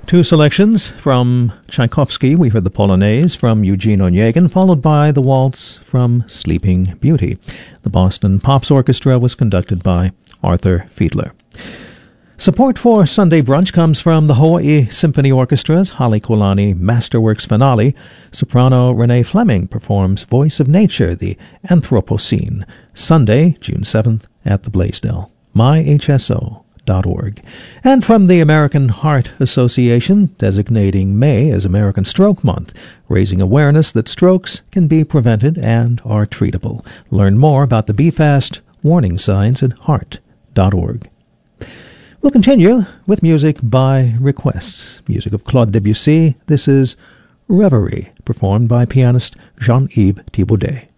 Two selections from Tchaikovsky. We heard the Polonaise from Eugene Onegin, followed by the waltz from Sleeping Beauty. The Boston Pops Orchestra was conducted by Arthur Fiedler. Support for Sunday Brunch comes from the Hawaii Symphony Orchestra's Halekulani Masterworks finale. Soprano Renee Fleming performs Voice of Nature, the Anthropocene, Sunday, June 7th at the Blaisdell. myhso.org. And from the American Heart Association, designating May as American Stroke Month, raising awareness that strokes can be prevented and are treatable. Learn more about the BFAST warning signs at heart.org. We'll continue with music by requests. Music of Claude Debussy. This is Reverie, performed by pianist Jean-Yves Thibaudet.